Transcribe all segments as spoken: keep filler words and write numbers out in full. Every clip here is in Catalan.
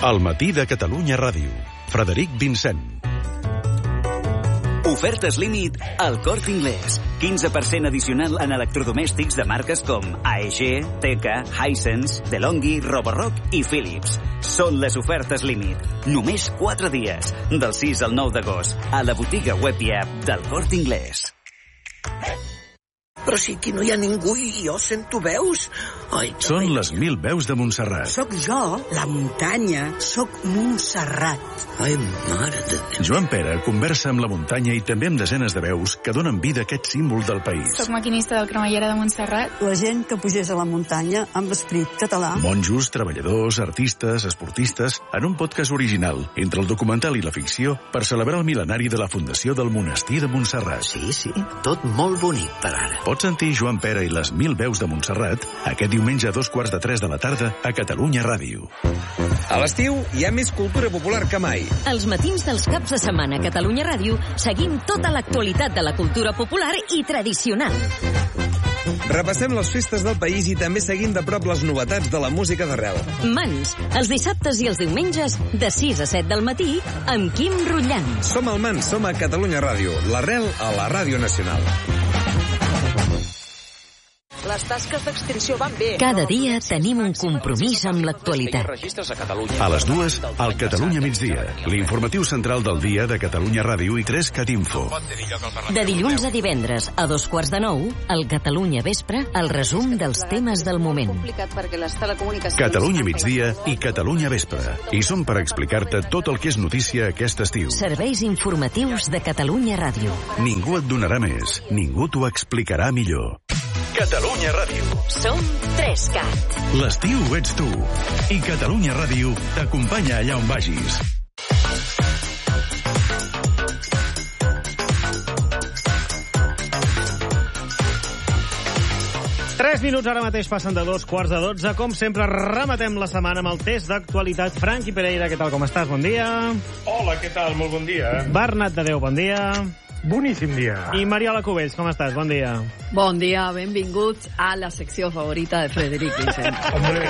Al matí de Catalunya Ràdio. Frederic Vincent. Ofertes límit al Corte Inglés. quinze per cent addicional en electrodomèstics de marques com A E G, Teka, Hisense, DeLonghi, Roborock i Philips. Són les ofertes límit. Només quatre dies, del sis al nou d'agost, a la botiga web i app del Corte Inglés. Però si aquí no hi ha ningú i jo sento veus. Ai, Són les mil veus de Montserrat. Soc jo, la muntanya. Soc Montserrat. Ai, mare de Déu. Joan Pere conversa amb la muntanya i també amb desenes de veus que donen vida a aquest símbol del país. Soc maquinista del Cremallera de Montserrat. La gent que pugés a la muntanya amb l'esperit català. Monjos, treballadors, artistes, esportistes, en un podcast original entre el documental i la ficció per celebrar el mil·lenari de la fundació del Monestir de Montserrat. Sí, sí, tot molt bonic per ara. Pots sentir Joan Pere i les mil veus de Montserrat aquest diumenge a dos quarts de tres de la tarda a Catalunya Ràdio. A l'estiu hi ha més cultura popular que mai. Els matins dels caps de setmana a Catalunya Ràdio seguim tota l'actualitat de la cultura popular i tradicional. Repassem les festes del país i també seguim de prop les novetats de la música d'arrel. Mans, els dissabtes i els diumenges, de sis a set del matí, amb Quim Rutllant. Som al Mans, som a Catalunya Ràdio, l'arrel a la Ràdio Nacional. Les tasques d'extinció van bé. Cada dia tenim un compromís amb l'actualitat. A les dues, al Catalunya migdia, l'informatiu central del dia de Catalunya Ràdio i tres cat info. De dilluns a divendres, a dos quarts de nou, al Catalunya Vespre, el resum dels temes del moment. Catalunya migdia i Catalunya Vespre. I som per explicar-te tot el que és notícia aquest estiu. Serveis informatius de Catalunya Ràdio. Ningú et donarà més, ningú t'ho explicarà millor. Catalunya Ràdio. Som tres cat. L'estiu ets tu. I Catalunya Ràdio t'acompanya allà on vagis. Tres minuts ara mateix passen de dos quarts de dotze. Com sempre, rematem la setmana amb el test d'actualitat. Franqui Pereira, què tal, com estàs? Bon dia. Hola, què tal? Molt bon dia. Bernat de Déu, bon dia. Boníssim dia. I Mariola Cubells, com estàs? Bon dia. Bon dia, benvinguts a la secció favorita de Frederic Vincent. Hombre.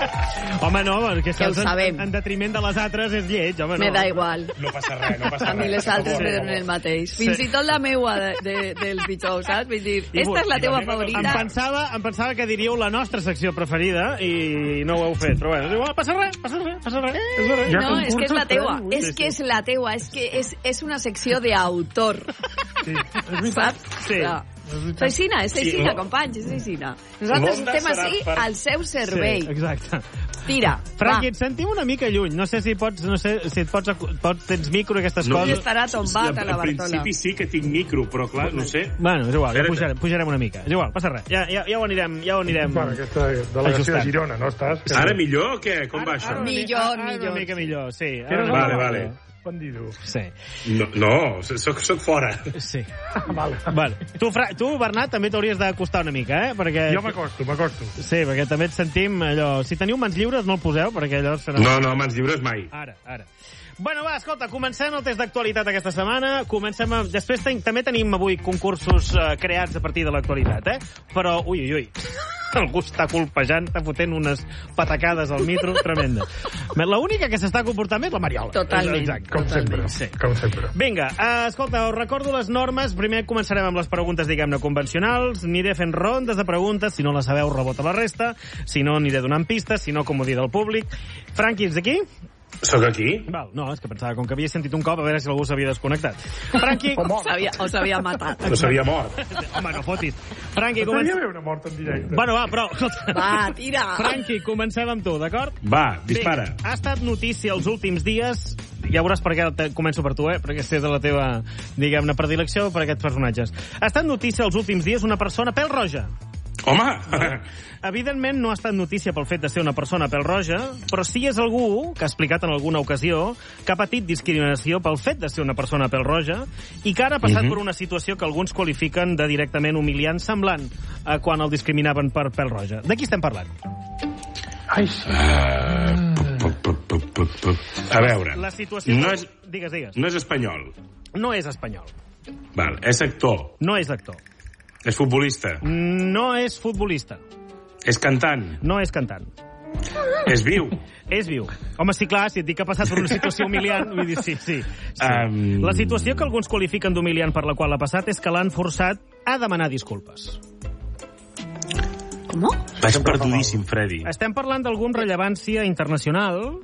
Home, no, perquè que ho sabem. En, en detriment de les altres és lleig, home, no. Me da igual. No passa res, no passa res. A mi les altres me donen el mateix. Fins Sí. i tot la meua de, de, del pitjor, saps? Vull dir, I esta és la teva Em favorita. pensava, em pensava que diríeu la nostra secció preferida i no ho heu fet, però bueno, igual, passa res, passa res, passa res. Eh, no, és que és la teua, és que és la teua, és que és, és una secció d'autor. Sí. Saps? Sí. Aixina, és aixina, Sí. companys, és aixina. Nosaltres L'onda estem serà així per- al seu servei. Sí, exacte. Tira, Franqui, va. et sentim una mica lluny. No sé si pots, no sé si et pots, pots tens micro i aquestes No, Ell coses. estarà tombat a la Al Bartola. principi sí que tinc micro, però clar, no sé. Bueno, és igual, ja Espera't. pujarem, pujarem una mica. És igual, passa res. Ja, ja, ja ho anirem, ja ho anirem Bueno, aquesta delegació ajustant. de Girona, no estàs? Ara millor o què? Com va Ara- això? ara una mi- Millor, ara millor. Una mica millor, sí. Eres Ara una Vale, mica vale. millor. Bandido. Sí, No, no soc, soc fora. sí. Vale. Vale. Tu, Fra tu, Bernat, també t'hauries d'acostar una mica, eh? Perquè... Jo m'acosto, m'acosto. Sí, perquè també et sentim allò... Si teniu mans lliures, no el poseu, perquè allò serà... No, no, mans lliures mai. Ara, ara. Bueno, va, escolta, comencem el test d'actualitat aquesta setmana. Comencem amb... Després ten... també tenim avui concursos eh, creats a partir de l'actualitat, eh? Però, ui, ui, ui, algú està colpejant, està fotent unes patacades al mitro, tremenda. L'única que s'està comportant bé és la Mariola. Totalment. Exacte. Com sempre, Sí. com sempre. Vinga, uh, escolta, us recordo les normes. Primer començarem amb les preguntes, diguem-ne, convencionals. Aniré fent rondes de preguntes. Si no les sabeu, rebota la resta. Si no, aniré donant pistes. Si no, com ho dir del públic. Franqui, ets aquí? Sóc aquí? Val, no, és que pensava, com que havia sentit un cop, a veure si algú s'havia desconnectat. Franqui... O s'havia, o s'havia matat. No s'havia mort. Home, no fotis. Franqui, Estaria comencem... bé una mort en directe. Bueno, va, però... Va, tira. Franqui, comencem amb tu, d'acord? Va, dispara. Vinga, ha estat notícia els últims dies, ja veuràs per què te- començo per tu, eh? Perquè és de la teva, diguem-ne, predilecció per aquests personatges. Ha estat notícia els últims dies una persona pèl-roja. Home! Evidentment no ha estat notícia pel fet de ser una persona pèl-roja, però sí és algú que ha explicat en alguna ocasió que ha patit discriminació pel fet de ser una persona pèl-roja i que ara ha passat Mhm. per una situació que alguns qualifiquen de directament humiliant, semblant a quan el discriminaven per pèl-roja. De qui estem parlant? Ai, sí. Uh, pup, pup, pup, pup, pup. A veure, La situació... no és, Digues, digues. no és espanyol. No és espanyol. Val, és actor. No és actor. És futbolista. No és futbolista. És cantant. No és cantant. És viu. És viu. Home, sí, clar, si et dic que ha passat per una situació humiliant, vull dir, sí, sí. sí. Um... La situació que alguns qualifiquen d'humiliant per la qual ha passat és que l'han forçat a demanar disculpes. Com? Vaig perdudíssim, Freddy. Estem parlant d'algun rellevància internacional,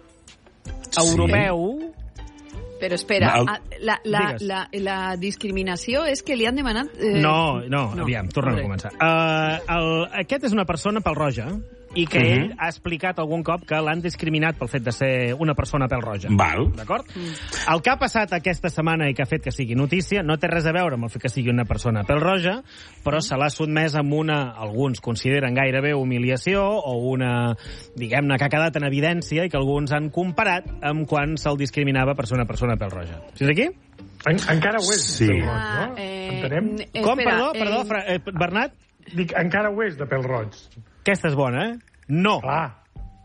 Sí. europeu... Però espera, El- la, la, Digues. la, la discriminació és que li han demanat... Eh... No, no, No. aviam, tornem a Hombre. començar. Uh, el, aquest és una persona pèl-roja i que Mhm. ell ha explicat algun cop que l'han discriminat pel fet de ser una persona pèl-roja. Val. D'acord? El que ha passat aquesta setmana i que ha fet que sigui notícia no té res a veure amb el fet que sigui una persona pèl-roja, però se l'ha sotmès amb una, alguns consideren gairebé humiliació o una, diguem-ne, que ha quedat en evidència i que alguns han comparat amb quan se'l discriminava per ser una persona pèl-roja. Fins aquí? En, encara ho és, Sí. de pèl roig, Ah, no? eh, Entenem? n- Com? espera, Perdó, perdó, eh, Fra eh, Bernat? Dic, encara ho és, de pèl roig. Aquesta és bona, eh? No. Clar.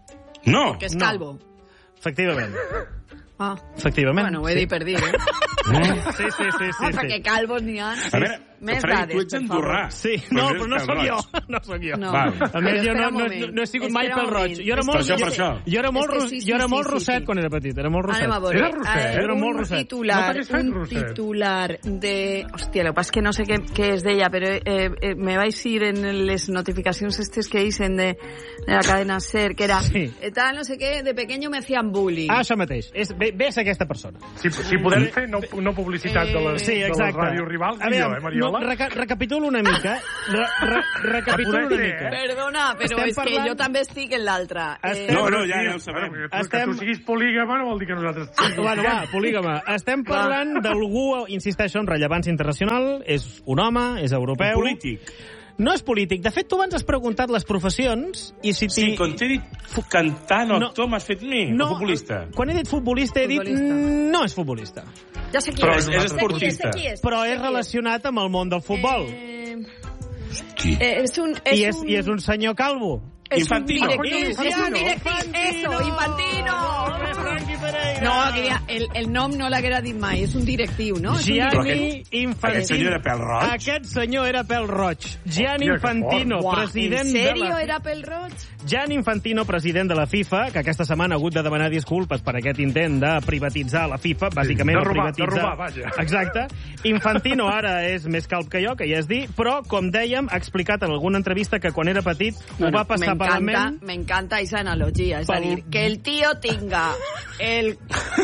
No. Que és No. calvo. Efectivament. Ah. Efectivament. Bueno, ho he dit per dir, eh? Sí, sí, sí, sí. Home, sí. perquè calvos n'hi ha. A veure, Més Freddy, dades, tu ets per andorrà. favor. Sí, no, però no sóc jo. No sóc jo. No. Val. A més, jo Espera no, un no, moment. no he sigut mai Espera un pel roig. moment. Jo era És molt, Per això, jo, per això. jo era molt, És que ros- sí, sí, jo era sí, molt sí, rosset sí. quan era petit. Era molt rosset. Anem a veure. Era rosset? Eh, Era molt un rosset. No titular, t'hagués fet un rosset. titular de... Hòstia, el que passa és que no sé què, què és d'ella, però eh, eh, me vaig ir en les notificacions estes que dicen de, de la cadena SER, que era Sí. eh, tal, no sé què, de pequeño me hacían bullying. Ah, això mateix. És, ve, ve a ser aquesta persona. Si, si podem fer no, no publicitat de les, Sí, de les exacte. ràdios rivals, A millor, veure, eh, Mariola? no, reca recapitulo una mica. Re re recapitulo A una poder ser, mica. eh? Perdona, però Estem és que parlant- jo també estic en l'altra. Estem- No, no, ja, ja ho sabem. Bueno, que, Estem- que tu siguis polígama no vol dir que nosaltres... Bueno, va, polígama. Estem parlant d'algú, insisteixo, en rellevància internacional. És un home, és europeu. Polític. No és polític. De fet, tu abans has preguntat les professions i si Sí, quan t'he dit fu- cantant o No. actor, m'has fet mi, no, o futbolista. Quan he dit futbolista, he dit Futbolista. mm, no és futbolista. Ja sé qui Però és. és- és Sé qui esportista. sé qui és, Però sé és qui relacionat amb el món del futbol. Eh, Qui? eh, és un... És I, és, un... I és un senyor calvo. És Infantino. un directiu. Infantino. És un directiu. Eso, Infantino. No, aquella, el, el nom no l'haguera dit mai. És un directiu, no? És un Gianni directiu. Infantino. Aquest senyor era pèl roig? Aquest senyor era pèl roig. Gianni Hòstia, que Infantino, Uah, president ¿en serio de la... era pel roig? Gianni Infantino, president de la FIFA, que aquesta setmana ha hagut de demanar disculpes per aquest intent de privatitzar la FIFA, bàsicament de o robar, de privatitzar... robar, vaja. Exacte. Infantino ara és més calb que jo, que ja és dir, però, com dèiem, ha explicat en alguna entrevista que quan era petit ho va passar per la ment... Me encanta esa analogía, es Pel- decir, que el tío tenga el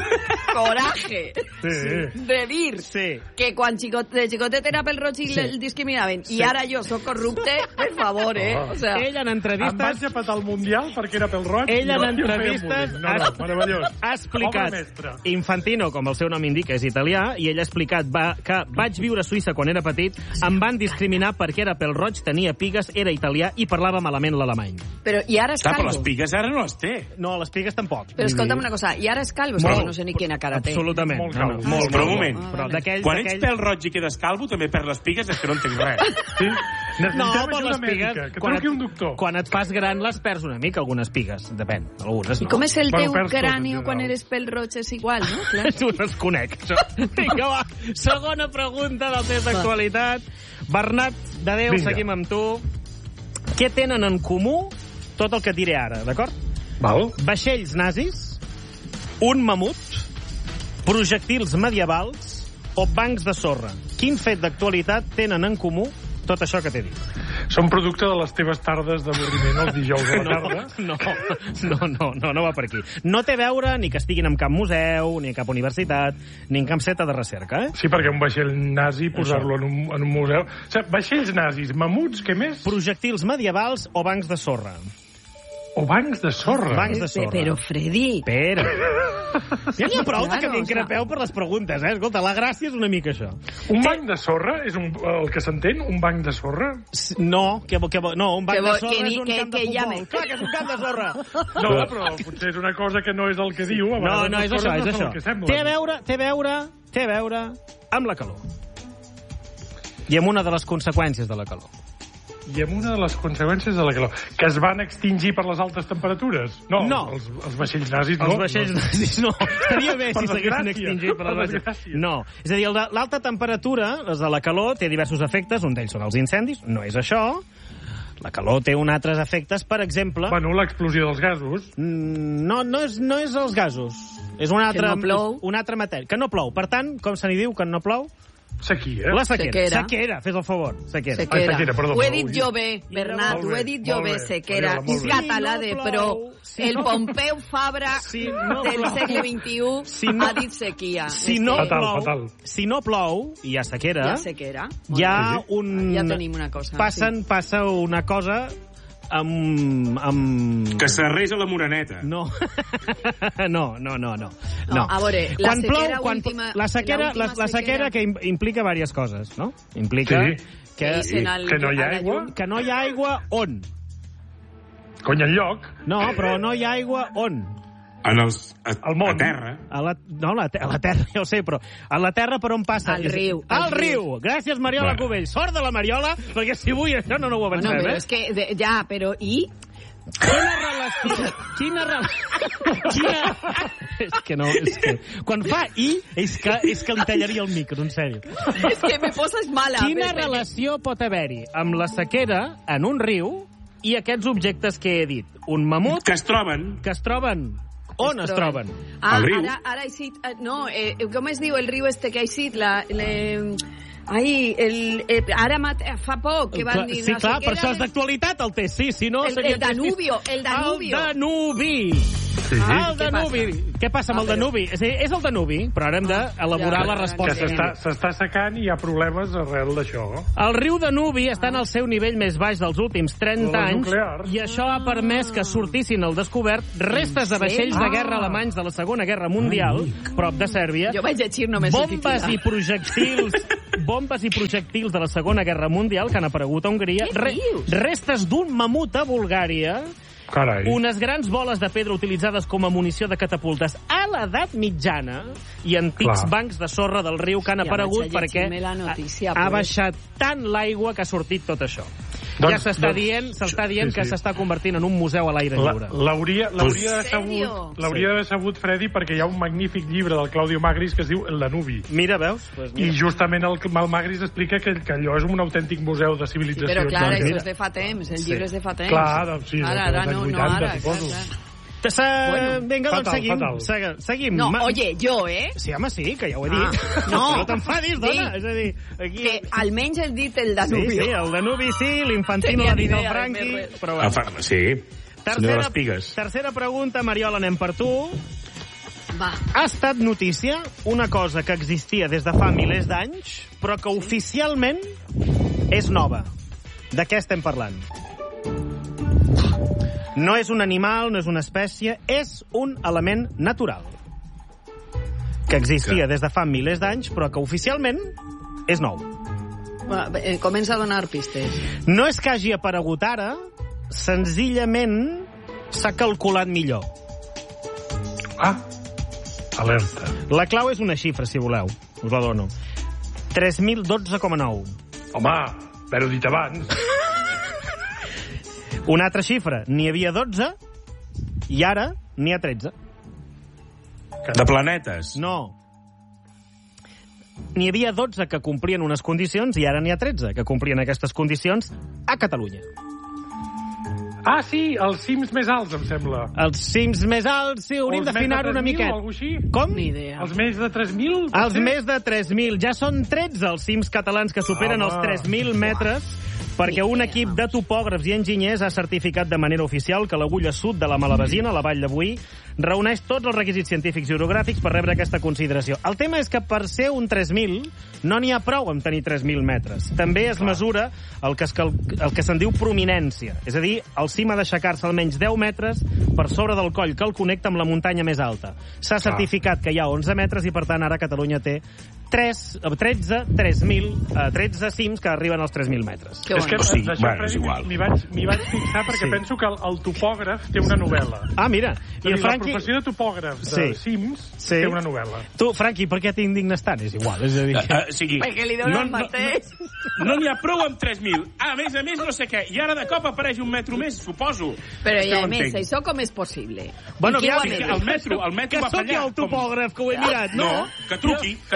coraje Sí. de dir Sí. que quan xicot, de xicotet era pel roig i Sí. el discriminaven, Sí. i ara jo sóc corrupte, per favor, eh? Oh. O sea, Ell en Em vaig entrevistes... a petar el Mundial perquè era pel roig. Ell i en jo- jo feia entrevistes bullying. No, no, meravellós. ha explicat, Obra mestra. Infantino, com el seu nom indica, és italià, i ell ha explicat va, que vaig viure a Suïssa quan era petit, em van discriminar perquè era pèl roig, tenia pigues, era italià i parlava malament l'alemany. però i ara és Clar, però calvo. les pigues ara no les té. No, les pigues tampoc. Però escolta'm una cosa, i ara és calvo, és que Molt. jo no sé ni quina cara té. Absolutament. Molt No, no, calvo. molt, Però un molt, moment. molt. Però d'aquell... Quan ets d'aquell- pèl roig i quedes calvo, també perds les pigues, és que no entenc res. Sí? No, Necessitem però ajuda les pigues... mèdica, que quan truqui et- un doctor. Quan et fas gran les perds una mica, algunes pigues. Depèn, algunes I no. com és el Bueno, teu perds tot, en crani general. quan eres pel roig? És igual, no? Clar. Ho desconec, això. Vinga, va. Segona pregunta del test d'actualitat. Bernat, de Déu, Vinga. seguim amb tu. Què tenen en comú tot el que et diré ara, d'acord? Val? Vaixells nazis, un mamut, projectils medievals o bancs de sorra. Quin fet d'actualitat tenen en comú tot això que t'he dit? Són producte de les teves tardes d'avorriment els dijous a la No, tarda. no, no, no, no, no va per aquí. No té a veure ni que estiguin en cap museu, ni a cap universitat, ni en cap centre de recerca, eh? Sí, perquè un vaixell nazi, posar-lo en, un, en un museu... O sigui, vaixells nazis, mamuts, què més? Projectils medievals o bancs de sorra? O bancs de sorra. Bancs de sorra. Però, Freddy... Espera. Ja n'hi ha prou de que Claro, m'increpeu per les preguntes, eh? Escolta, la gràcia és una mica això. Un banc de sorra és un, el que s'entén? Un banc de sorra? No, que, que, no, un banc Que de bo- sorra que ni- és un que- camp de que futbol. llame. Clar que és un camp de sorra. No, però potser és una cosa que no és el que diu. A No, vegades no, les és això, coses és no són això. el que semblen. Té a veure, té a veure, té a veure amb la calor. I amb una de les conseqüències de la calor. I amb una de les conseqüències de la calor, que es van extingir per les altes temperatures. No, No. Els, els vaixells nazis no. Els vaixells no. nazis no. Estaria bé Per si s'haguessin desgràcia, extingit per per les desgràcia. No. És a dir, el de- l'alta temperatura, les de la calor, té diversos efectes. Un d'ells són els incendis. No és això. La calor té uns altres efectes, per exemple... Bueno, l'explosió dels gasos. No, no és, no és els gasos. És una altra, que no plou. Una altra matèria. Que no plou. Per tant, com se n'hi diu, que no plou? Sequera. La sequera. Sequera. Sequera, fes el favor. Sequera. Sequera. Ai, sequera, perdó, ho he perdó, dit jo bé, Bernat, ho he dit jo bé, sequera. Mariola, I català de pro. Si El no- Pompeu Fabra Si no del plou. segle vint-i-u Si no- ha dit sequia. Si És no, que Fatal, plou, fatal. si no plou, i hi ha sequera, Hi ha sequera. hi ha un... Ja tenim una cosa. Passen, passa una cosa amb... amb... Que s'arrés a la moreneta. No. no, no, no, no. No, a veure, la Quan sequera plou, quan, última- la sequera, la última la, la sequera sequera- que im- implica diverses coses, no? Implica Sí. que, Que dicen al- Que no hi ha a la aigua? llum. que no hi ha aigua on? Cony, enlloc. No, però no hi ha aigua on? En els, a, Al món. a terra. A la, no, la, te- a la terra, ja ho sé, però a la terra per on passa? Al riu, Al al riu. riu. Gràcies, Mariola Bueno. Cubell. Sort de la Mariola, perquè si vull això no, no ho Bueno, avancem, però eh? és que, de, ja, però i? Quina relació... Quina relació... Quina... És que no, és que... Quan fa i, és que, és que li tallaria el micro, en sèrio. És que me poses mala. Quina Pepe. relació pot haver-hi amb la sequera en un riu i aquests objectes que he dit? Un mamut Que es troben. que es troben... On es troben? Ah, Al riu. ara, ara ha eixit... eh, No, eh, com es diu el riu este que ha eixit? La, le, ai, el, eh, ara mat, fa poc que van Clar, dir... sí, no sé clar, què per era això és de- d'actualitat el test, sí, si no... El- seria el Danubio, trist. el Danubio. El Danubi. Sí. El Què Danubi. Què passa amb Ah, el però- Danubi? És, a dir, és el Danubi, però ara hem d'elaborar ja, la ja, Que resposta. s'està s'està secant i hi ha problemes arrel d'això. El riu Danubi està en el seu nivell més baix dels últims trenta Les anys nuclears. i això ha permès que sortissin al descobert restes de vaixells de guerra Ah. alemanys de la Segona Guerra Mundial, prop de Sèrbia, Jo vaig llegir només el bombes titular. i projectils bombes i projectils de la Segona Guerra Mundial que han aparegut a Hongria, Què dius? restes d'un mamut a Bulgària, Carai. unes grans boles de pedra utilitzades com a munició de catapultes a l'edat mitjana i antics Clar. bancs de sorra del riu que han Hòstia, aparegut vaig a perquè llegir-me la notícia, ha, ha però- baixat tant l'aigua que ha sortit tot això. Doncs- ja s'està doncs- dient, s'està dient sí, que sí. s'està convertint en un museu a l'aire La- lliure. L'hauria l'hauria d'haver Sèrio? sabut, l'hauria d'haver sabut, Freddy, perquè hi ha un magnífic llibre del Claudio Magris que es diu El Danubi. Mira, veus? Pues I mira. justament el, el Magris explica que, que allò és un autèntic museu de civilització. Però clar, Doncs això mira. és de fa temps, el Sí. llibre és de fa temps. Clar, doncs sí, Ara, dels ara, anys no, no, vuitanta, ara, clar, suposo. clar. Te sa... Bueno, Vinga, doncs fatal, seguim. fatal. Sega- seguim. No, Ma- oye, jo, eh? Sí, home, sí, que ja ho he Ah, dit. no. No t'enfadis, dona. Sí. És a dir, aquí... Que almenys el dit el Sí, Danubio. sí, el Danubi sí, l'infantino Tenia l'ha dit ni el idea de Franqui, més res. però Ah, bueno. fa- sí, senyor de Tercera, les pigues. tercera pregunta, Mariola, anem per tu. Va. Ha estat notícia una cosa que existia des de fa milers d'anys, però que oficialment és nova. De què estem parlant? No és un animal, no és una espècie, és un element natural. Que existia Que- des de fa milers d'anys, però que oficialment és nou. Va, eh, comença a donar pistes. No és que hagi aparegut ara, senzillament s'ha calculat millor. Ah, alerta. La clau és una xifra, si voleu. Us la dono. tres mil dotze coma nou. Home, però dit abans. Una altra xifra. N'hi havia dotze i ara n'hi ha tretze. De planetes. No. N'hi havia dotze que complien unes condicions i ara n'hi ha tretze que complien aquestes condicions a Catalunya. Ah, sí, els cims més alts, em sembla. Els cims més alts, sí, hauríem O els d'afinar-ho una més de tres mil, miqueta. o alguna així? Com? Ni idea. Els més de tres mil? Els més de tres mil. Ja són tretze els cims catalans que superen Home. els tres mil metres perquè un equip de topògrafs i enginyers ha certificat de manera oficial que l'agulla sud de la Malavesina, la Vall de Boí, reuneix tots els requisits científics i orogràfics per rebre aquesta consideració. El tema és que per ser un tres mil no n'hi ha prou amb tenir tres mil metres. També es mesura el que, es cal... el que se'n diu prominència, és a dir, el cim ha d'aixecar-se almenys deu metres per sobre del coll que el connecta amb la muntanya més alta. S'ha certificat que hi ha onze metres i, per tant, ara Catalunya té tres, tretze, tres mil, eh, tretze cims que arriben als tres mil metres. Que És que O sigui, d'això, bueno, és Freddy, igual. m'hi vaig, m'hi vaig fixar perquè Sí. penso que el, el topògraf té una novel·la. Ah, mira. És I a el dir, la Franqui... professió de topògraf de Sí. cims Sí. té una novel·la. Tu, Franqui, per què t'indignes tant? És igual, és a dir... Uh, uh, sigui, Perquè li donen el mateix. No, no n'hi ha prou amb tres mil. A més a més, no sé què. I ara de cop apareix un metro més, suposo. Però, És i que a ho més, entenc. això com és possible? Bueno, I qui ho aviam, ha Sí, mediut? el metro, el metro que va sóc fallar. jo el topògraf, que ho he mirat, No, no? que truqui, que truqui.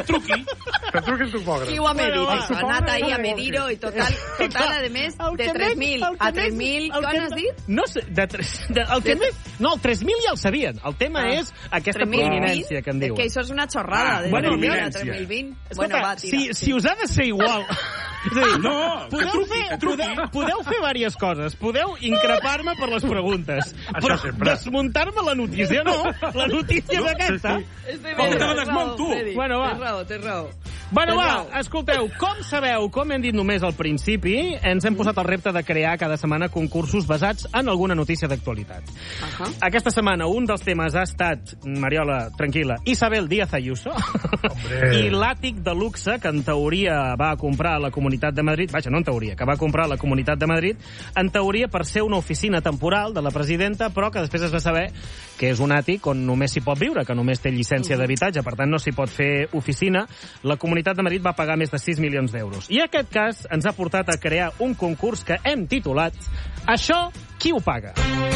Que truqui el topògraf. Qui ho ha medit? Bueno, Ha anat ahir a medir-ho i total, total, a més, de tres mil a tres mil, quan has dit? No sé, de tres... De, el que més... No, el tres mil ja el sabien. El tema Ah. és aquesta prominència que en diuen. És que això és una xorrada. Ah, de bueno, tres mil a prominència. tres mil vint. Escolta, Bueno, va, tira. si, si us ha de ser igual... És a dir, No, que podeu, truqui, fer, que truqui. podeu, podeu fer diverses coses. Podeu increpar-me per les preguntes. Això però sempre. desmuntar-me la notícia, no. La notícia és aquesta. Este Com tens te la raó, desmunt, tu? Freddy. Bueno, va. Tens raó, tens raó. Bueno, Tens va, raó. escolteu, com sabeu, com hem dit només al principi, ens hem posat el repte de crear cada setmana concursos basats en alguna notícia d'actualitat. Ajá. Aquesta setmana un dels temes ha estat, Mariola, tranquil·la, Isabel Díaz Ayuso i l'àtic de luxe que en teoria va comprar a la Comunitat de Madrid, vaja, no en teoria, que va comprar a la Comunitat de Madrid, en teoria per ser una oficina temporal de la presidenta, però que després es va saber que és un àtic on només s'hi pot viure, que només té llicència d'habitatge, per tant no s'hi pot fer oficina. La Comunitat de Madrid va pagar més de sis milions d'euros. I aquest cas ens ha portat a crear un concurs que hem titulat Això, qui ho paga?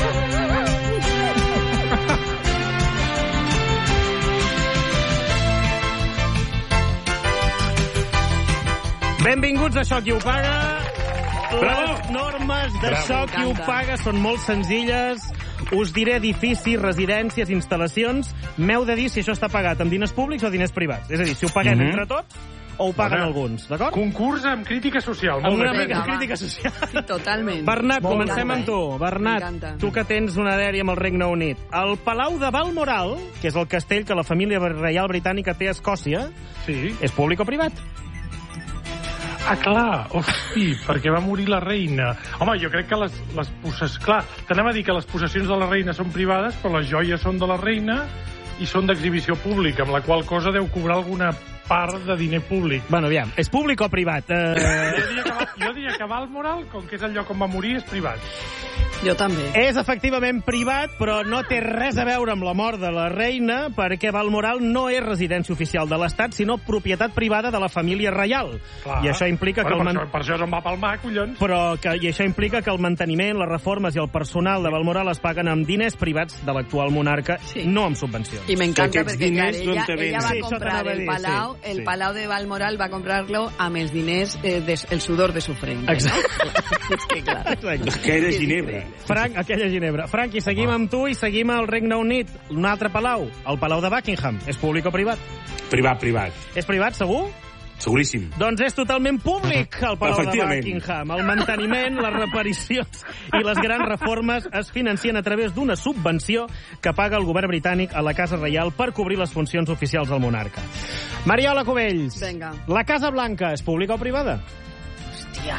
Benvinguts a Això, qui ho paga. Les normes d'Això, qui ho paga, són molt senzilles. Us diré edificis, residències, instal·lacions. M'heu de dir si això està pagat amb diners públics o diners privats. És a dir, si ho paguem Mhm. entre tots o ho paguen Bona. alguns, d'acord? Concurs amb crítica social. Amb Molt una bé. mica de Vinga, va. crítica social. Sí, totalment. Bernat, Molt comencem bé. amb tu. Bernat, M'encanta. tu que tens una dèria amb el Regne Unit. El Palau de Balmoral, que és el castell que la família reial britànica té a Escòcia, Sí. és públic o privat? Ah, clar, hosti, perquè va morir la reina. Home, jo crec que les, les possessions... Clar, t'anem a dir que les possessions de la reina són privades, però les joies són de la reina i són d'exhibició pública, amb la qual cosa deu cobrar alguna part de diner públic. Bueno, aviam, és públic o privat? Eh... Jo diria que, va, jo diria que Balmoral, com que és el lloc on va morir, és privat. Jo també. És efectivament privat, però no té res a veure amb la mort de la reina, perquè Balmoral no és residència oficial de l'Estat, sinó propietat privada de la família reial. Clar. I això implica bueno, que... Per, El man... això, per això és on va palmar, collons. Però que, i això implica que el manteniment, les reformes i el personal de Balmoral es paguen amb diners privats de l'actual monarca, Sí. no amb subvencions. I m'encanta Aquests perquè, clar, diners ella, d'on te ella venen? va Sí, això comprar t'anava a el dir, Palau, sí, el sí. Palau de Balmoral va comprar-lo amb els diners, eh, de, el sudor de su frente. Exacte. No? És que, clar. Exacte. Que era Ginebra. Frank, aquella Ginebra. Frank, i seguim amb tu i seguim al Regne Unit. Un altre palau, el Palau de Buckingham. És públic o privat? Privat, privat. És privat, segur? Seguríssim. Doncs és totalment públic, el Palau de Efectivament. Buckingham. El manteniment, les reparacions i les grans reformes es financien a través d'una subvenció que paga el govern britànic a la Casa Reial per cobrir les funcions oficials del monarca. Mariola Cubells, Vinga. la Casa Blanca és pública o privada? Hòstia.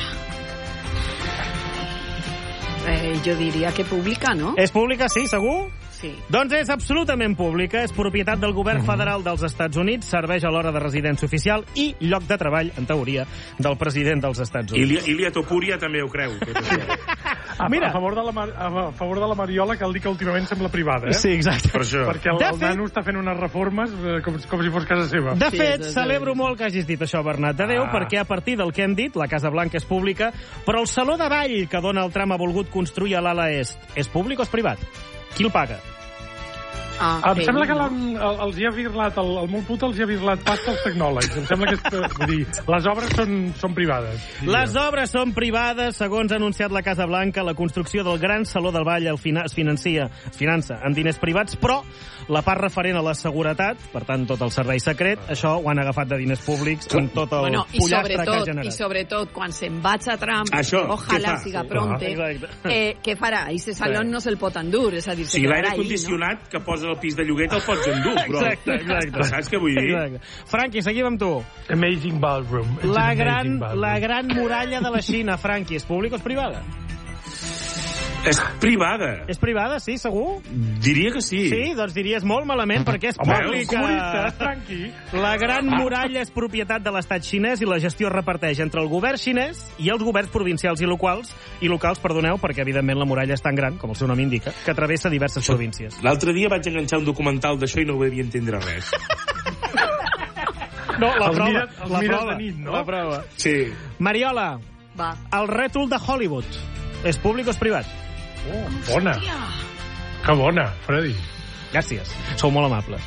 Eh, jo diria que pública, no? És pública, sí, segur? Sí. Doncs és absolutament pública, és propietat del govern federal dels Estats Units, serveix a l'hora de residència oficial i lloc de treball, en teoria, del president dels Estats Units. Ilia, Ilia Topuria també ho creu. Tot això. A, Mira. a, favor de la, Mar- a favor de la Mariola, cal dir que últimament sembla privada, eh? Sí, exacte. Per això. Perquè el, De el fet- nano està fent unes reformes eh, com, com si fos casa seva. De Sí, fet, és- és- celebro molt que hagis dit això, Bernat de Déu, Ah. perquè a partir del que hem dit, la Casa Blanca és pública, però el saló de ball que Donald Trump ha volgut construir a l'ala est, és públic o és privat? Qui el paga? Ah, Em ell, sembla que no? l'han- el- els hi ha virlat, el, el molt puta els hi ha virlat pasta als tecnòlegs. Em sembla que és, eh, vull dir, les obres són, són privades. diria. Les obres són privades, segons ha anunciat la Casa Blanca, la construcció del gran saló del ball el fina, es financia, es finança amb diners privats, però la part referent a la seguretat, per tant, tot el servei secret, això ho han agafat de diners públics amb tot el Bueno, i pollastre que ha sobretot, generat. i sobretot, quan se'n vaig a Trump, Això, ojalà què fa? siga Sí. pronte, Exacte. eh, què farà? Aquest saló Sí. no se'l pot endur, és a dir, O se sigui, quedarà l'aire ahí, no? condicionat que posa el pis de lloguer te'l pots endur, però... Exacte, exacte. Saps què vull dir? Exacte. Franqui, seguim amb tu. Amazing ballroom. It's La an gran, amazing ballroom. la gran muralla de la Xina, Franqui, és pública o és privada? És privada. És privada, sí, segur? Diria que sí. Sí, doncs diries molt malament, perquè és Home, pública. comunista, tranqui. La gran muralla és propietat de l'estat xinès i la gestió es reparteix entre el govern xinès i els governs provincials i locals, i locals, perdoneu, perquè evidentment la muralla és tan gran, com el seu nom indica, que travessa diverses províncies. L'altre dia vaig enganxar un documental d'això i no ho devia entendre res. No, la Els prova, mires- els la mires prova, de nit, no? la prova. Sí. Mariola, Va. el rètol de Hollywood és públic o és privat? Oh, bona. Que bona, Freddy. Gràcies, sou molt amables.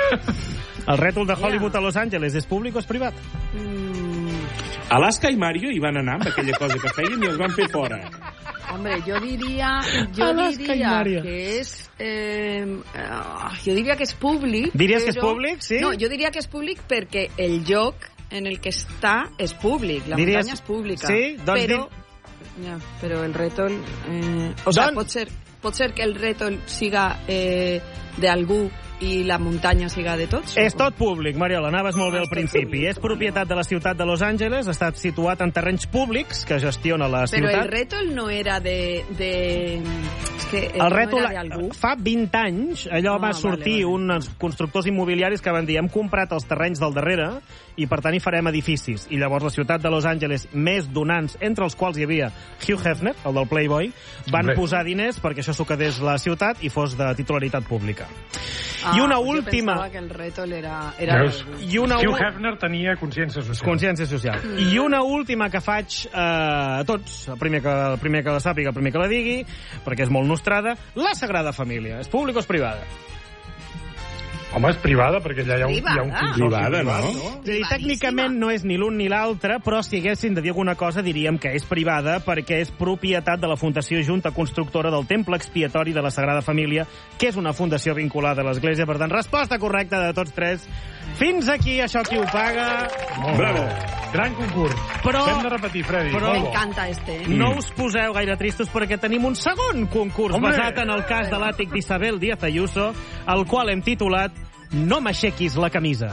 El rètol de Hollywood a Los Angeles és públic o és privat? Alaska i Mario hi van anar amb aquella cosa que feien i els van fer fora. Hombre, jo diria, jo diria que és... Eh, uh, jo diria que és públic. Diries però... que és públic, sí? No, jo diria que és públic perquè el lloc en el que està és públic. La Diries... muntanya és pública. Sí? Doncs però... dir... Ja, però el rètol... Eh... O sigui, Don... pot, ser, pot ser que el rètol siga eh, d'algú i la muntanya siga de tots? És tot públic, Mariola, anaves molt bé al principi. És propietat de la ciutat de Los Angeles, ha estat situat en terrenys públics que gestiona la ciutat. Però el rètol no era de... de... És que el rètol, no era d'algú. fa vint anys, allò ah, va sortir vale, vale. uns constructors immobiliaris que van dir hem comprat els terrenys del darrere i per tant hi farem edificis. I llavors la ciutat de Los Angeles, més donants, entre els quals hi havia Hugh Hefner, el del Playboy, van Hombre. posar diners perquè això s'ho quedés la ciutat i fos de titularitat pública. Ah, I una pues última... Jo pensava que el rètol era... era I una Hugh Hefner tenia consciència social. Consciència social. Mm. I una última que faig eh, a tots, el primer, que, el primer que la sàpiga, el primer que la digui, perquè és molt nostrada, la Sagrada Família. És públic o és privada? Home, és privada, perquè allà hi ha un, privada. hi ha un consorci Privada, privat, no? no? És a dir, tècnicament no és ni l'un ni l'altre, però si haguéssim de dir alguna cosa diríem que és privada perquè és propietat de la Fundació Junta Constructora del Temple Expiatori de la Sagrada Família, que és una fundació vinculada a l'Església. Per tant, resposta correcta de tots tres. Fins aquí, això qui ho paga. Bravo. Gran concurs. Però... Hem de repetir, Freddy. Però... M'encanta este. Eh? No us poseu gaire tristos perquè tenim un segon concurs Hombre. basat en el cas de l'àtic d'Isabel Díaz Ayuso, el qual hem titulat No m'aixequis la camisa.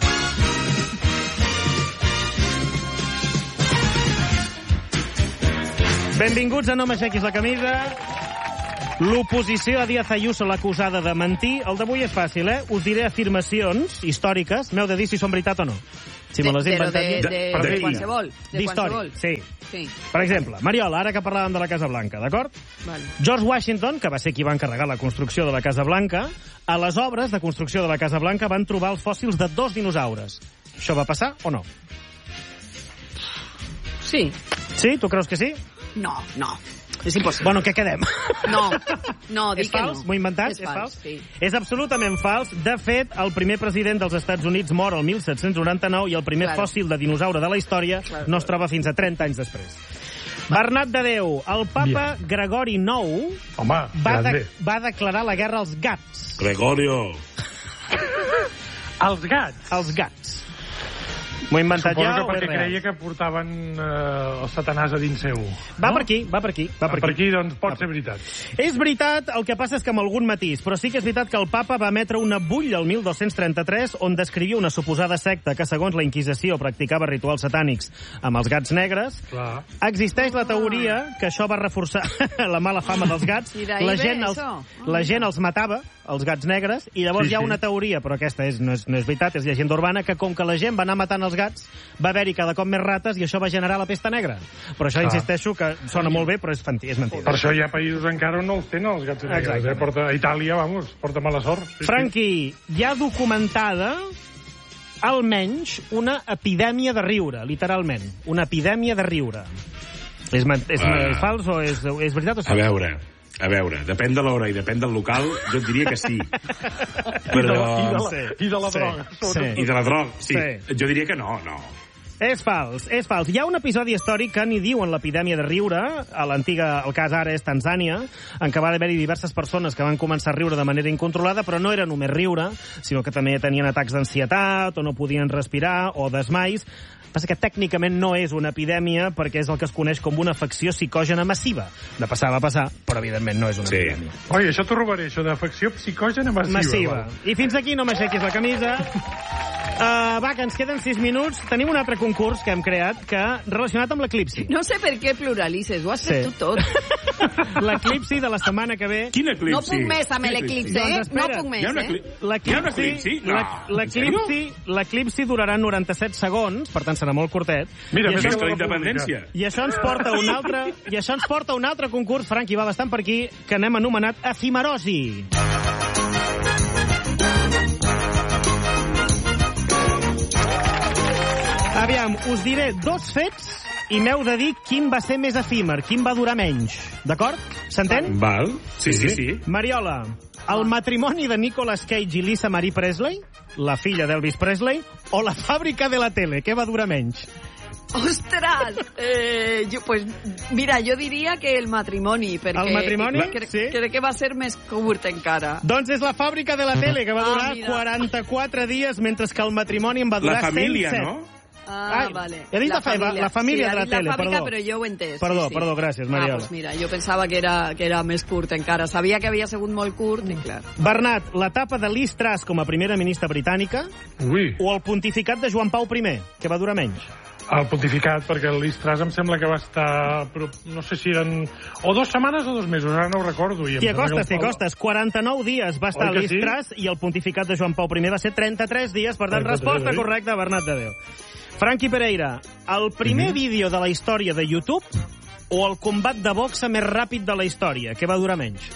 Benvinguts a No m'aixequis la camisa. L'oposició a Díaz Ayuso, l'acusada de mentir. El d'avui és fàcil, eh? Us diré afirmacions històriques. M'heu de dir si són veritat o no. Si me les he inventat. De, de, de, de, de qualsevol. D'història, sí. sí. Per exemple, Mariola, ara que parlàvem de la Casa Blanca, d'acord? Vale. George Washington, que va ser qui va encarregar la construcció de la Casa Blanca, a les obres de construcció de la Casa Blanca van trobar els fòssils de dos dinosaures. Això va passar o no? Sí. Sí? Tu creus que sí? No, no. És impossible. Bueno, què quedem? No, no, dic és que fals? no. M'ho he inventat? És, és fals, sí. És absolutament fals. De fet, el primer president dels Estats Units mor el mil set-cents noranta-nou i el primer Claro. fòssil de dinosaure de la història Claro. no es troba fins a trenta anys després. Bernat de Déu, el papa Bien. Gregori nou Home, va, de, grande. va declarar la guerra als gats. Gregorio. Els gats. Els gats. M'ho he inventat Suposo ja que o és perquè real? creia que portaven eh, el satanàs a dins seu. Va no? per aquí, va per aquí. Va per Per aquí. aquí, doncs, pot ser veritat. És veritat, el que passa és que amb algun matís, però sí que és veritat que el papa va emetre una bulla el mil dos-cents trenta-tres on descrivia una suposada secta que, segons la Inquisició, practicava rituals satànics amb els gats negres. Clar. Existeix la teoria que això va reforçar la mala fama dels gats. I d'ahí La ve gent, els, això. la gent els matava, els gats negres, i llavors Sí, hi ha sí. una teoria, però aquesta és, no, és, no és veritat, és llegenda urbana, que com que la gent va anar matant els gats, va haver-hi cada cop més rates i això va generar la pesta negra. Però això, Clar. insisteixo, que sona molt bé, però és, fenti, és mentida. Per això hi ha països encara on no els tenen, els gats negres. Exactament. Eh? Porta, a Itàlia, vamos, porta mala sort. Sí, Franqui, hi ha documentada almenys una epidèmia de riure, literalment. Una epidèmia de riure. És, men- és, Ah. és fals o és, és veritat o és A fals? veure, a veure, depèn de l'hora i depèn del local, jo et diria que sí. I de la, i de la, Sí. i de la Sí. droga. Sí. I de la droga, sí. Sí. Jo diria que no, no. És fals, és fals. Hi ha un episodi històric que n'hi diuen l'epidèmia de riure, a l'antiga, el cas ara és Tanzània, en què va haver-hi diverses persones que van començar a riure de manera incontrolada, però no era només riure, sinó que també tenien atacs d'ansietat, o no podien respirar, o desmais. Passa que tècnicament no és una epidèmia perquè és el que es coneix com una afecció psicògena massiva. De passar va passar, però evidentment no és una Sí. epidèmia. Oi, això t'ho robaré, això d'afecció psicògena massiva. Massiva. va. I fins aquí no m'aixequis la camisa. Uh, va, que ens queden sis minuts. Tenim un altre concurs que hem creat que relacionat amb l'eclipsi. No sé per què pluralices, ho has fet Sí. tu tot. L'eclipsi de la setmana que ve... Quin eclipsi? No puc més amb l'eclipsi, eh? Doncs No espera, puc més, hi ha un eh? eclipsi? Hi ha un L'eclipsi eclipsi? No. l'ec- l'eclipsi l'eclipsi durarà noranta-set segons, per tant serà molt curtet. Mira, I més això, Més que que la la independència. I això ens porta a un altre, i això ens porta a un altre concurs, Franqui, va bastant per aquí, que n'hem anomenat efimerosi. Aviam, us diré dos fets i m'heu de dir quin va ser més efímer, quin va durar menys. D'acord? S'entén? Val? Sí, sí, sí. Mariola, El matrimoni de Nicolas Cage i Lisa Marie Presley, la filla d'Elvis Presley, o la fàbrica de la tele, què va durar menys? ¡Ostras! Eh, yo, pues, mira, yo diría que el matrimoni, perquè el matrimoni? Crec, Sí. crec que va ser més curt encara. Doncs és la fàbrica de la tele, que va durar Ah, mira. quaranta-quatre dies, mentre que el matrimoni en va durar La família, cent set. no? Ah, Ai, vale. he dit la fa- la família sí, de la ha dit la tele, fàbrica, perdó. però jo ho he entès. Perdó, sí, sí. perdó, gràcies, Ah, Mariola. pues mira, jo pensava que era, que era més curt encara. Sabia que havia sigut molt curt, i clar. Bernat, l'etapa de Liz Truss com a primera ministra britànica Ui, o el pontificat de Joan Pau I, que va durar menys? el pontificat, perquè el Liz Truss em sembla que va estar... Però no sé si eren... O dues setmanes o dos mesos, ara no ho recordo. I em T'hi sembla que acostes, t'hi el Pau- acostes. quaranta-nou dies va estar Oi que Liz sí? Truss i el pontificat de Joan Pau I va ser trenta-tres dies. Per tant, trenta-tres, resposta oi? correcta, Bernat de Déu. Franqui Pereira, el primer Mhm. vídeo de la història de YouTube o el combat de boxa més ràpid de la història, que va durar menys?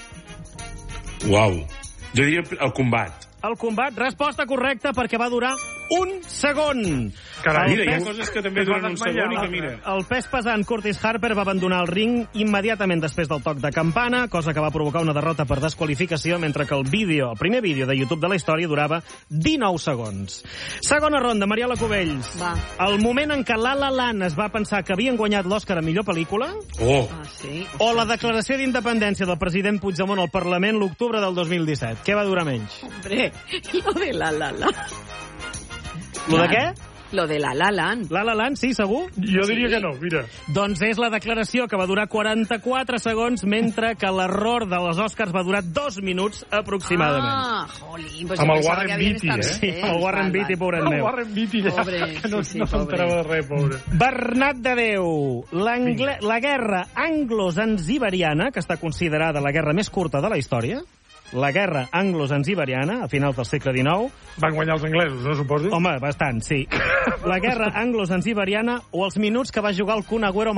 Uau. Jo diria el combat. El combat, resposta correcta, perquè va durar un segon. Carai, El Mira, hi ha pes- coses que també es va duren un desmaiar, segon i que l'altre. mira. El pes pesant Curtis Harper va abandonar el ring immediatament després del toc de campana, cosa que va provocar una derrota per desqualificació, mentre que el vídeo, el primer vídeo de YouTube de la història durava dinou segons. Segona ronda, Mariela Cubells. Va. El moment en què La La Land es va pensar que havien guanyat l'Oscar a millor pel·lícula, Oh, Ah, sí. o la declaració d'independència del president Puigdemont al Parlament l'octubre del dos mil disset. Què va durar menys? Hombre, lo de la la la. Lo de què? Lo de la la land. La La Land, sí, segur? Jo diria Sí. que no, mira. Doncs és la declaració que va durar quaranta-quatre segons, mentre que l'error de les Oscars va durar dos minuts aproximadament. Ah, jolín, pues Amb jo el pensava Warren que havien Beatty, estat eh? més Sí, el Warren temps. Beatty, pobret El meu. Warren Beatty ja, Pobre, que no, sí, sí, no s'enterava de res, pobre. Bernat de Déu, l'angle... la guerra anglo-zanzibariana, que està considerada la guerra més curta de la història, la guerra anglo-zanzibariana, a finals del segle dinou... Van guanyar els anglesos, no suposo? Home, bastant, sí. La guerra anglo-zanzibariana o els minuts que va jugar el Kun Agüero